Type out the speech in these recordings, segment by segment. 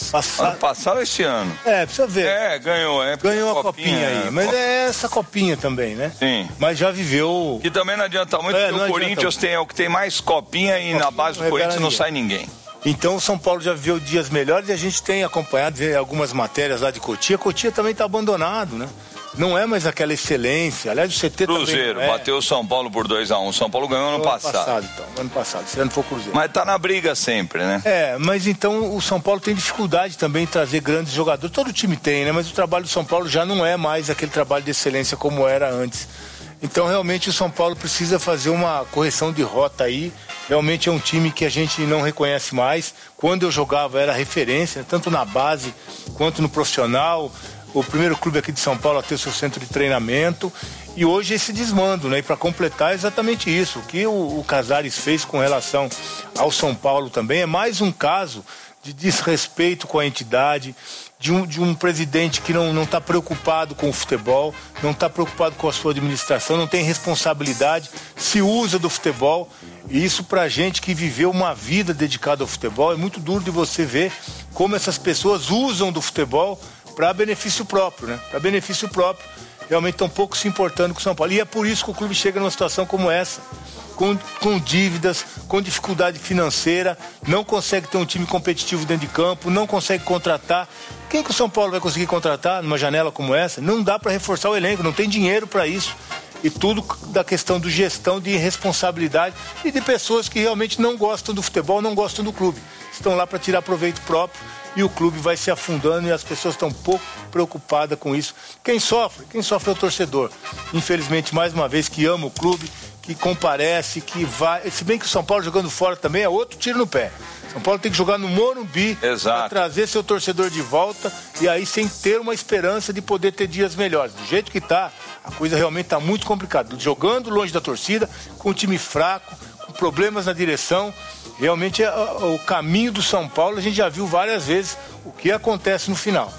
Ano passado ou esse ano? Precisa ver. Ganhou. Ganhou a copinha aí. Mas é essa copinha também, né? Sim. Mas já viveu... E também não adianta muito, porque o Corinthians é o que tem mais copinha e na base do Corinthians não sai ninguém. Então o São Paulo já viveu dias melhores e a gente tem acompanhado algumas matérias lá de Cotia. Cotia também está abandonado, né? Não é mais aquela excelência. Aliás, o CT Cruzeiro também bateu o São Paulo por 2-1. O São Paulo ganhou ano passado. Ano passado, se não for Cruzeiro. Mas tá na briga sempre, né? Mas então o São Paulo tem dificuldade também em trazer grandes jogadores. Todo time tem, né? Mas o trabalho do São Paulo já não é mais aquele trabalho de excelência como era antes. Então realmente o São Paulo precisa fazer uma correção de rota aí. Realmente é um time que a gente não reconhece mais. Quando eu jogava era referência, tanto na base quanto no profissional. O primeiro clube aqui de São Paulo a ter seu centro de treinamento. E hoje esse desmando, né? E para completar é exatamente isso. O que o Casares fez com relação ao São Paulo também é mais um caso de desrespeito com a entidade, de um presidente que não está preocupado com o futebol, não está preocupado com a sua administração, não tem responsabilidade, se usa do futebol. E isso pra gente que viveu uma vida dedicada ao futebol, é muito duro de você ver como essas pessoas usam do futebol para benefício próprio, né? Para benefício próprio. Realmente estão pouco se importando com o São Paulo. E é por isso que o clube chega numa situação como essa, com dívidas, com dificuldade financeira, não consegue ter um time competitivo dentro de campo, não consegue contratar. Quem que o São Paulo vai conseguir contratar numa janela como essa? Não dá para reforçar o elenco, não tem dinheiro para isso. E tudo da questão de gestão, de responsabilidade e de pessoas que realmente não gostam do futebol, não gostam do clube. Estão lá para tirar proveito próprio e o clube vai se afundando e as pessoas estão um pouco preocupadas com isso. Quem sofre é o torcedor. Infelizmente, mais uma vez, que ama o clube, que comparece, que vai... Se bem que o São Paulo jogando fora também é outro tiro no pé. São Paulo tem que jogar no Morumbi para trazer seu torcedor de volta e aí sem ter uma esperança de poder ter dias melhores. Do jeito que está, a coisa realmente está muito complicada. Jogando longe da torcida, com um time fraco, com problemas na direção. Realmente o caminho do São Paulo a gente já viu várias vezes o que acontece no final.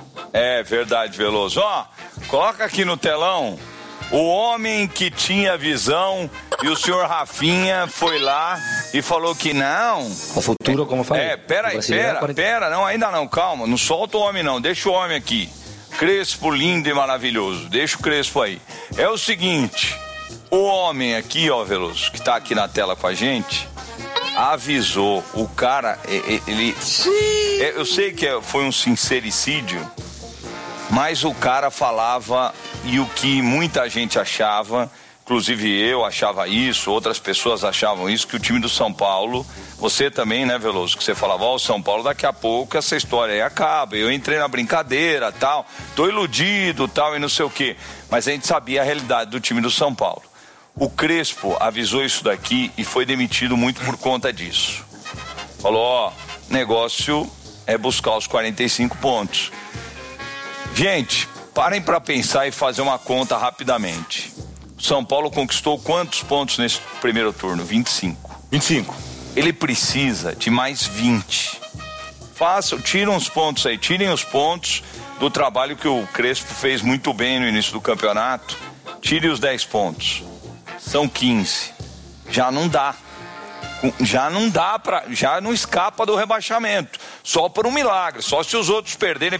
É verdade, Veloso. Coloca aqui no telão o homem que tinha visão e o senhor Rafinha foi lá e falou que não. O futuro, como eu falei. Pera, não, ainda não, calma, não solta o homem não, deixa o homem aqui. Crespo lindo e maravilhoso, deixa o Crespo aí. É o seguinte, o homem aqui, Veloso, que tá aqui na tela com a gente, avisou, o cara, ele... eu sei que foi um sincericídio, mas o cara falava, e o que muita gente achava, inclusive eu achava isso, outras pessoas achavam isso, que o time do São Paulo, você também, né, Veloso, que você falava, o São Paulo daqui a pouco essa história aí acaba, eu entrei na brincadeira, tal, tô iludido, tal, e não sei o quê, mas a gente sabia a realidade do time do São Paulo. O Crespo avisou isso daqui e foi demitido muito por conta disso. Falou, negócio é buscar os 45 pontos. Gente, parem para pensar e fazer uma conta rapidamente. O São Paulo conquistou quantos pontos nesse primeiro turno? 25. 25. Ele precisa de mais 20. Tirem os pontos aí, tirem os pontos do trabalho que o Crespo fez muito bem no início do campeonato. Tire os 10 pontos. São 15. Já não dá. Já não escapa do rebaixamento. Só por um milagre. Só se os outros perderem,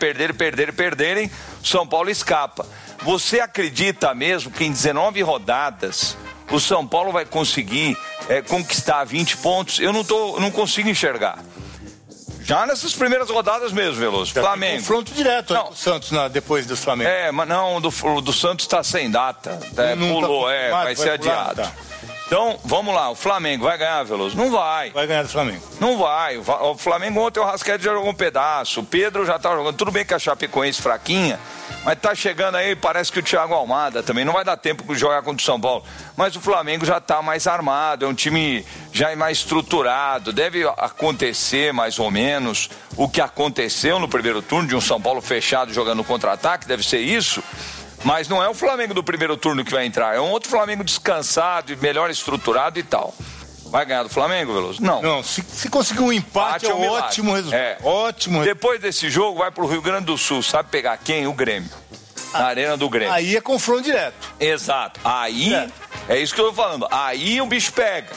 o São Paulo escapa. Você acredita mesmo que em 19 rodadas o São Paulo vai conseguir conquistar 20 pontos? Eu não consigo enxergar. Já nessas primeiras rodadas mesmo, Veloso. Já Flamengo. Confronto direto com o Santos depois do Flamengo. Mas não, do Santos está sem data. Pulou, vai ser adiado. Tá. Então, vamos lá, o Flamengo vai ganhar, Veloso? Não vai. Vai ganhar do Flamengo. Não vai. O Flamengo ontem, o Rascaeta já jogou um pedaço, o Pedro já tá jogando. Tudo bem que a Chapecoense fraquinha, mas tá chegando aí, parece que o Thiago Almada também. Não vai dar tempo de jogar contra o São Paulo. Mas o Flamengo já tá mais armado, é um time já mais estruturado. Deve acontecer mais ou menos o que aconteceu no primeiro turno, de um São Paulo fechado jogando contra-ataque, deve ser isso. Mas não é o Flamengo do primeiro turno que vai entrar, é um outro Flamengo descansado e melhor estruturado e tal. Vai ganhar do Flamengo, Veloso? Não. Não, se conseguir um empate é um ótimo resultado. Ótimo. Depois desse jogo vai pro Rio Grande do Sul, sabe pegar quem? O Grêmio. Na Arena do Grêmio. Aí é confronto direto. Exato. Aí, é isso que eu tô falando, aí o bicho pega.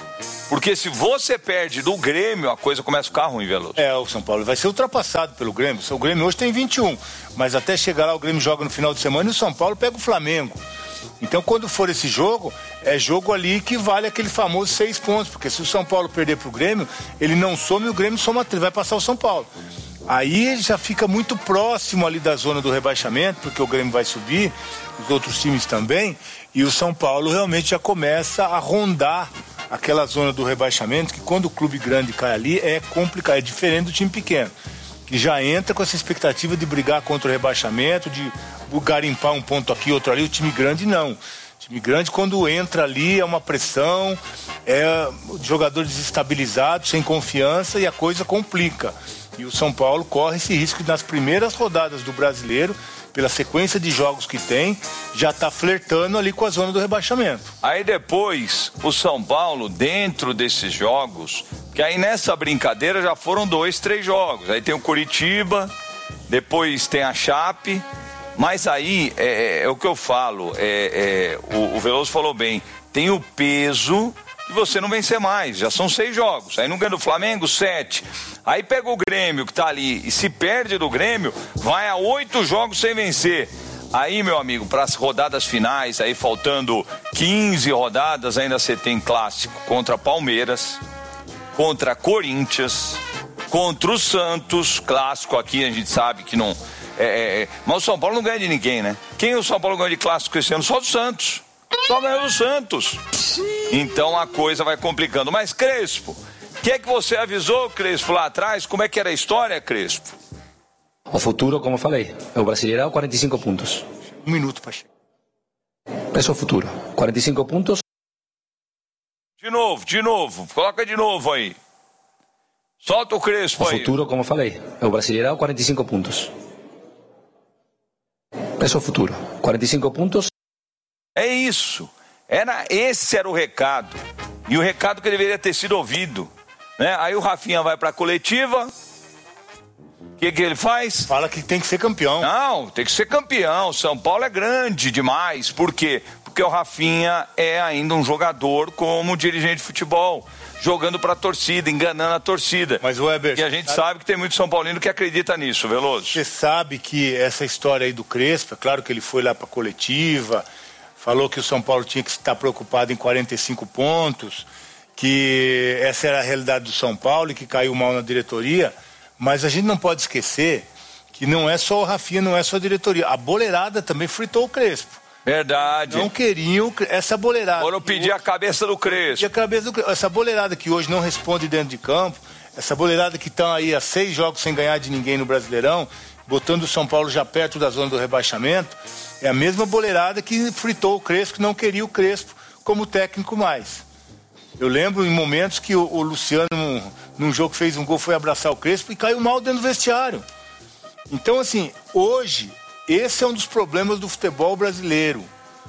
Porque se você perde do Grêmio, a coisa começa a ficar ruim, Veloso. O São Paulo vai ser ultrapassado pelo Grêmio. O Grêmio hoje tem 21, mas até chegar lá o Grêmio joga no final de semana e o São Paulo pega o Flamengo. Então quando for esse jogo, é jogo ali que vale aquele famoso 6 pontos, porque se o São Paulo perder pro Grêmio, ele não soma e o Grêmio soma 3, vai passar o São Paulo. Aí já fica muito próximo ali da zona do rebaixamento, porque o Grêmio vai subir, os outros times também, e o São Paulo realmente já começa a rondar aquela zona do rebaixamento, que quando o clube grande cai ali é complicado, é diferente do time pequeno, que já entra com essa expectativa de brigar contra o rebaixamento, de garimpar um ponto aqui, outro ali. O time grande não. O time grande, quando entra ali, é uma pressão, é jogador desestabilizado, sem confiança, e a coisa complica. E o São Paulo corre esse risco de, nas primeiras rodadas do Brasileiro, pela sequência de jogos que tem, já está flertando ali com a zona do rebaixamento. Aí depois, o São Paulo, dentro desses jogos, que aí nessa brincadeira já foram 2, 3 jogos. Aí tem o Curitiba, depois tem a Chape, mas aí é o que eu falo, o Veloso falou bem, tem o peso de você não vencer mais, já são 6 jogos, aí não ganha do Flamengo, 7, aí pega o Grêmio que tá ali e se perde do Grêmio, vai a 8 jogos sem vencer. Aí, meu amigo, para as rodadas finais, aí faltando 15 rodadas, ainda você tem clássico contra Palmeiras, contra Corinthians, contra o Santos, clássico aqui a gente sabe que não... mas o São Paulo não ganha de ninguém, né? Quem o São Paulo ganha de clássico esse ano? Só do Santos. Só ganhou do Santos. Então a coisa vai complicando. Mas Crespo, o que é que você avisou, Crespo, lá atrás? Como é que era a história, Crespo? O futuro, como falei, o Brasileirão 45 pontos. 1 minuto para chegar. Esse é o futuro, 45 pontos. De novo, coloca de novo aí. Solta o Crespo aí. O futuro, como falei, o Brasileirão 45 pontos. Esse é o futuro, 45 pontos. É isso. Esse era o recado. E o recado que deveria ter sido ouvido, né? Aí o Rafinha vai para a coletiva. O que ele faz? Fala que tem que ser campeão. Não, tem que ser campeão. São Paulo é grande demais. Por quê? Porque o Rafinha é ainda um jogador como dirigente de futebol, jogando para a torcida, enganando a torcida. Mas, Weber, e a gente sabe que tem muito São Paulino que acredita nisso, Veloso. Você sabe que essa história aí do Crespo, é claro que ele foi lá para a coletiva, falou que o São Paulo tinha que estar preocupado em 45 pontos, que essa era a realidade do São Paulo e que caiu mal na diretoria, mas a gente não pode esquecer que não é só o Rafinha, não é só a diretoria. A boleirada também fritou o Crespo. Verdade. Não queriam essa boleirada. Foram pedir a cabeça do Crespo. Essa boleirada que hoje não responde dentro de campo, essa boleirada que estão aí há 6 jogos sem ganhar de ninguém no Brasileirão, botando o São Paulo já perto da zona do rebaixamento, é a mesma boleirada que fritou o Crespo, que não queria o Crespo como técnico mais. Eu lembro em momentos que o Luciano, num jogo que fez um gol, foi abraçar o Crespo e caiu mal dentro do vestiário. Então, assim, hoje, esse é um dos problemas do futebol brasileiro.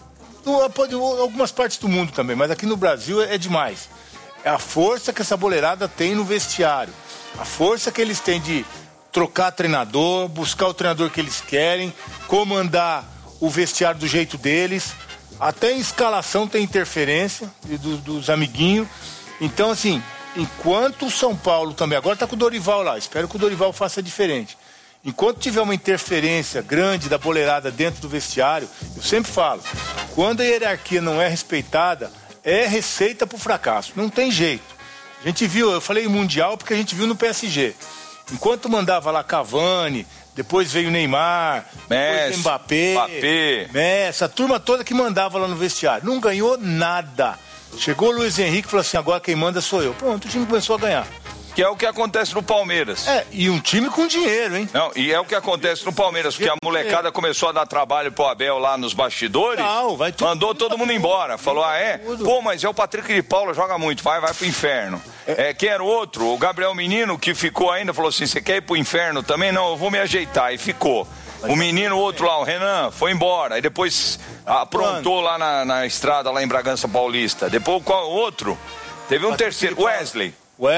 Pode algumas partes do mundo também, mas aqui no Brasil é demais. É a força que essa boleirada tem no vestiário. A força que eles têm de trocar treinador, buscar o treinador que eles querem, comandar o vestiário do jeito deles. Até em escalação tem interferência dos amiguinhos. Então, assim, enquanto o São Paulo também, agora está com o Dorival lá, espero que o Dorival faça diferente. Enquanto tiver uma interferência grande da boleirada dentro do vestiário, eu sempre falo, quando a hierarquia não é respeitada, é receita para o fracasso, não tem jeito. A gente viu, eu falei Mundial porque a gente viu no PSG. Enquanto mandava lá Cavani, depois veio Neymar, depois Mbappé, Messi, a turma toda que mandava lá no vestiário. Não ganhou nada. Chegou o Luiz Henrique e falou assim, agora quem manda sou eu. Pronto, o time começou a ganhar. Que é o que acontece no Palmeiras. E um time com dinheiro, hein? Não, e é o que acontece no Palmeiras, porque a molecada começou a dar trabalho pro Abel lá nos bastidores, mandou todo mundo embora. Falou, Pô, mas é o Patrick de Paula, joga muito, vai pro inferno. Quem era o outro? O Gabriel Menino, que ficou ainda, falou assim, você quer ir pro inferno também? Não, eu vou me ajeitar, e ficou. O menino, o outro lá, o Renan, foi embora, aí depois aprontou lá na estrada, lá em Bragança Paulista. Depois o outro, teve um terceiro, Wesley,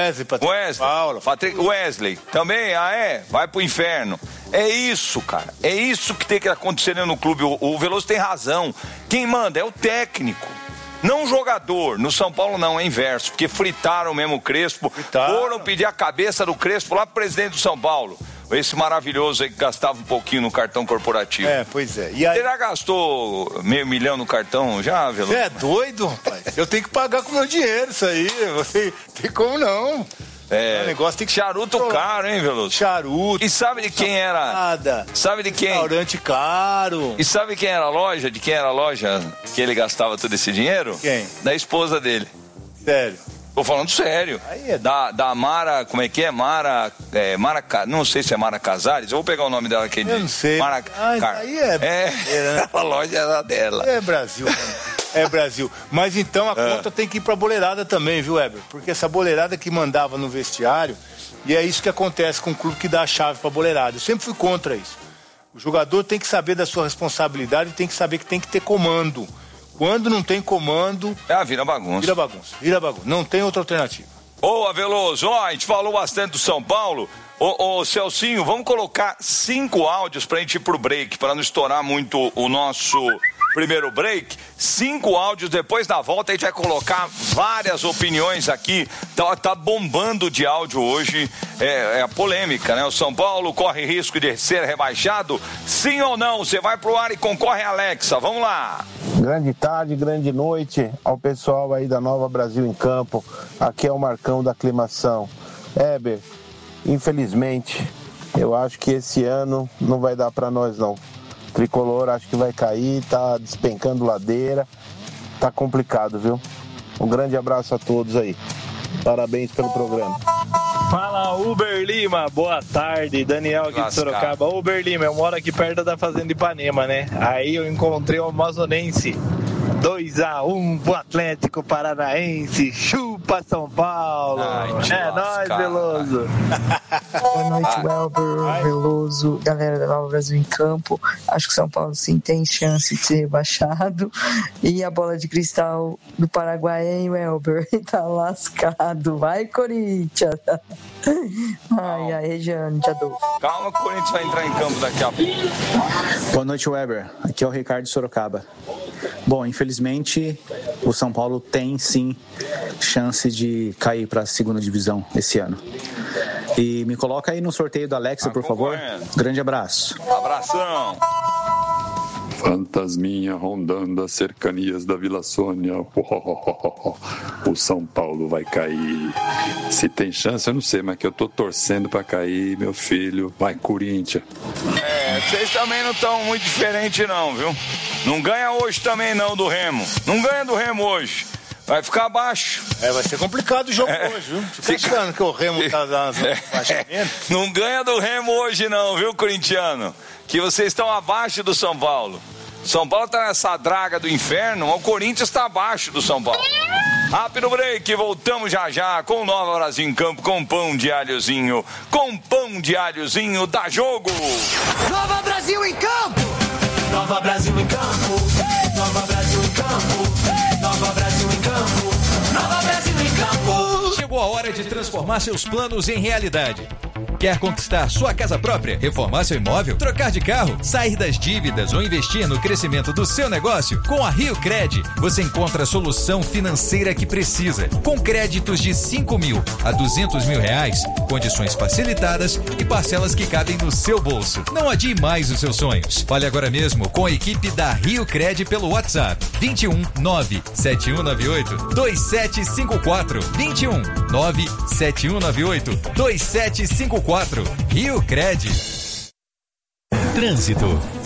Patrick Wesley, também, vai pro inferno. É isso, cara, é isso que tem que acontecer no clube. O Veloso tem razão, quem manda é o técnico. Não jogador, no São Paulo não, é inverso, porque fritaram mesmo o Crespo, foram pedir a cabeça do Crespo lá pro presidente do São Paulo. Esse maravilhoso aí que gastava um pouquinho no cartão corporativo. Pois é. E aí... Você já gastou $500 mil no cartão já, Veloso? Você é doido, rapaz? Eu tenho que pagar com meu dinheiro isso aí. Você tem como não? O negócio tem que... Charuto caro, hein, Veloso? Charuto. E sabe de quem era? Nada. Sabe de quem? Restaurante caro. E sabe quem era a loja? De quem era a loja que ele gastava todo esse dinheiro? Quem? Da esposa dele. Sério? Tô falando sério. Aí Da Mara, como é que é? Mara, não sei se é Mara Casares, eu vou pegar o nome dela aqui. Eu não sei. Mara, aí né? A loja era dela. É Brasil, mano. É Brasil. Mas então a conta tem que ir pra boleirada também, viu, Weber? Porque essa boleirada que mandava no vestiário, e é isso que acontece com o clube que dá a chave pra boleirada. Eu sempre fui contra isso. O jogador tem que saber da sua responsabilidade e tem que saber que tem que ter comando. Quando não tem comando... vira bagunça. Vira bagunça. Não tem outra alternativa. Ô, Veloso, a gente falou bastante do São Paulo. Ô, Celcinho, vamos colocar 5 áudios pra gente ir pro break, pra não estourar muito o nosso primeiro break. 5 áudios, depois da volta a gente vai colocar várias opiniões aqui. Tá bombando de áudio hoje, é a polêmica, né? O São Paulo corre risco de ser rebaixado? Sim ou não? Você vai pro ar e concorre a Alexa. Vamos lá. Grande tarde, grande noite ao pessoal aí da Nova Brasil em Campo. Aqui é o Marcão da Aclimação. Heber, infelizmente, eu acho que esse ano não vai dar pra nós não. Tricolor acho que vai cair, tá despencando ladeira, tá complicado, viu? Um grande abraço a todos aí. Parabéns pelo programa. Fala, Uber Lima, boa tarde, Daniel aqui de Sorocaba. Uber Lima, eu moro aqui perto da Fazenda Ipanema, né? Aí eu encontrei o Amazonense, 2-1 pro Atlético Paranaense, chupa São Paulo. Nóis, Veloso. Boa noite, Welber, Veloso, galera da Nova Brasil em Campo. Acho que São Paulo sim tem chance de ser rebaixado. E a bola de cristal do Paraguai, hein, Welber? Tá lascado. Vai, Corinthians. Ai, Regiane, te adoro. Calma que o Corinthians vai entrar em campo daqui a pouco. Boa noite, Weber. Aqui é o Ricardo de Sorocaba. Bom, infelizmente, o São Paulo tem sim chance de cair para a segunda divisão esse ano. E me coloca aí no sorteio da Alexa, por favor. Grande abraço. Abração. Fantasminha rondando as cercanias da Vila Sônia. O São Paulo vai cair. Se tem chance, eu não sei, mas que eu tô torcendo pra cair, meu filho. Vai, Corinthians. Vocês também não estão muito diferentes não, viu? Não ganha hoje também não do Remo. Não ganha do Remo hoje. Vai ficar abaixo. Vai ser complicado o jogo hoje, viu? Fica achando que o Remo tá dando Não ganha do Remo hoje não, viu, corintiano? Que vocês estão abaixo do São Paulo. São Paulo tá nessa draga do inferno, o Corinthians está abaixo do São Paulo. Rápido break, voltamos já com o Nova Brasil em Campo, com pão de alhozinho. Com pão de alhozinho, dá jogo! Nova Brasil em Campo! Nova Brasil em Campo! Nova Brasil em Campo! Nova Brasil em Campo! Nova Brasil em Campo! Chegou a hora de transformar seus planos em realidade. Quer conquistar sua casa própria, reformar seu imóvel, trocar de carro, sair das dívidas ou investir no crescimento do seu negócio? Com a Rio Cred, você encontra a solução financeira que precisa. Com créditos de 5 mil a 200 mil reais, condições facilitadas e parcelas que cabem no seu bolso. Não adie mais os seus sonhos. Fale agora mesmo com a equipe da Rio Cred pelo WhatsApp 21 97198 2754 21 97198 2754. Rio Cred. Trânsito.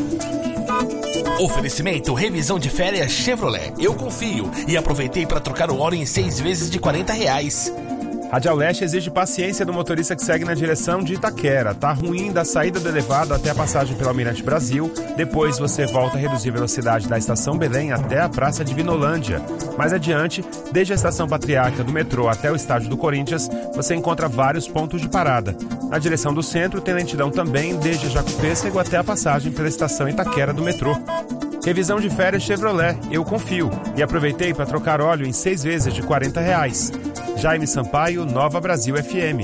Oferecimento revisão de férias Chevrolet. Eu confio e aproveitei para trocar o óleo em 6 vezes de R$40. Radial Leste exige paciência do motorista que segue na direção de Itaquera. Tá ruim da saída do elevado até a passagem pelo Almirante Brasil. Depois você volta a reduzir a velocidade da Estação Belém até a Praça de Vinolândia. Mais adiante, desde a Estação Patriarca do metrô até o estádio do Corinthians, você encontra vários pontos de parada. Na direção do centro tem lentidão também desde Jacopêssego até a passagem pela Estação Itaquera do metrô. Revisão de férias Chevrolet, eu confio. E aproveitei para trocar óleo em 6 vezes de R$40. Jaime Sampaio, Nova Brasil FM.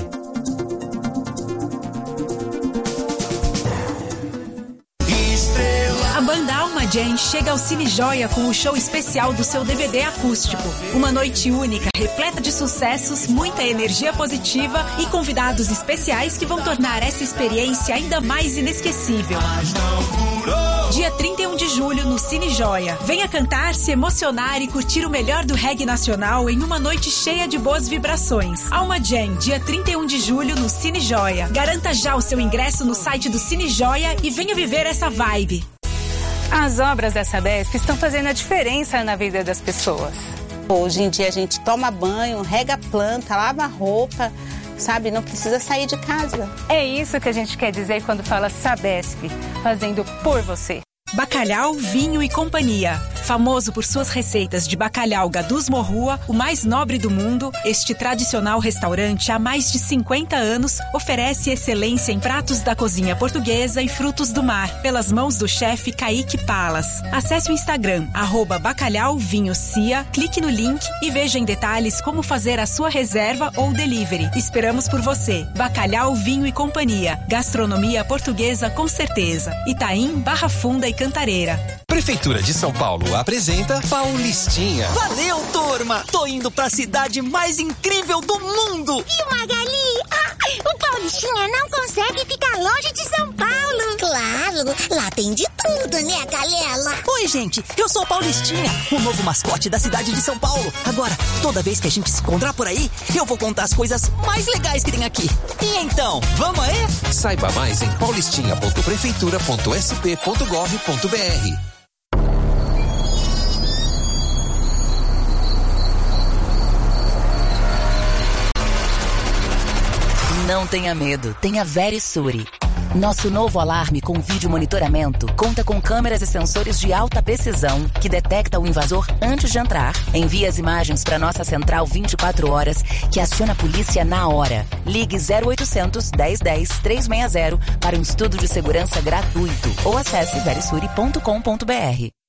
A Banda Alma Alma Jam chega ao Cine Joia com o show especial do seu DVD acústico. Uma noite única, repleta de sucessos, muita energia positiva e convidados especiais que vão tornar essa experiência ainda mais inesquecível. Dia 31 de julho no Cine Joia. Venha cantar, se emocionar e curtir o melhor do reggae nacional em uma noite cheia de boas vibrações. Alma Jam, dia 31 de julho no Cine Joia. Garanta já o seu ingresso no site do Cine Joia e venha viver essa vibe. As obras da Sabesp estão fazendo a diferença na vida das pessoas. Hoje em dia a gente toma banho, rega planta, lava roupa, sabe? Não precisa sair de casa. É isso que a gente quer dizer quando fala Sabesp, fazendo por você. Bacalhau, Vinho e Companhia. Famoso por suas receitas de bacalhau Gadus Morrua, o mais nobre do mundo, este tradicional restaurante há mais de 50 anos oferece excelência em pratos da cozinha portuguesa e frutos do mar, pelas mãos do chefe Kaique Palas. Acesse o Instagram, @bacalhauvinhocia, clique no link e veja em detalhes como fazer a sua reserva ou delivery. Esperamos por você. Bacalhau, Vinho e Companhia. Gastronomia portuguesa com certeza. Itaim, Barra Funda e Cantareira. Prefeitura de São Paulo apresenta Paulistinha. Valeu, turma! Tô indo pra cidade mais incrível do mundo! Viu, Magali? O Paulistinha não consegue ficar longe de São Paulo. Claro, lá tem de tudo, né, Galela? Oi, gente, eu sou o Paulistinha, o novo mascote da cidade de São Paulo. Agora, toda vez que a gente se encontrar por aí, eu vou contar as coisas mais legais que tem aqui. E então, vamos aí? Saiba mais em paulistinha.prefeitura.sp.gov.br. Não tenha medo, tenha Verisure. Nosso novo alarme com vídeo monitoramento conta com câmeras e sensores de alta precisão que detecta o invasor antes de entrar. Envia as imagens para nossa central 24 horas que aciona a polícia na hora. Ligue 0800 1010 360 para um estudo de segurança gratuito ou acesse verisure.com.br.